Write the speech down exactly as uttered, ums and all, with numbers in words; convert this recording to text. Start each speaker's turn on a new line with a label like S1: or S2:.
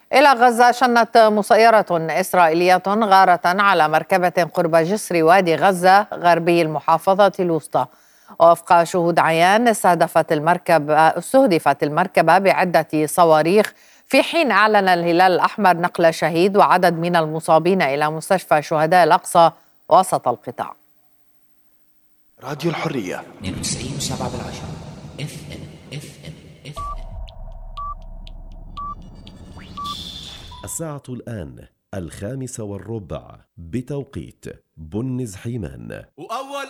S1: إلى غزة، شنت مسيرة إسرائيلية غارة على مركبة قرب جسر وادي غزة غربي المحافظة الوسطى. ووفق شهود عيان استهدفت المركب استهدفت المركبة بعدة صواريخ، في حين أعلن الهلال الأحمر نقل شهيد وعدد من المصابين إلى مستشفى شهداء الأقصى وسط القطاع.
S2: راديو الحرية
S3: اثنين وتسعين فاصلة سبعة بالعشرة اف ام اف ام اف ام.
S4: الساعة الآن الخامسة والربع بتوقيت بنز حيمان.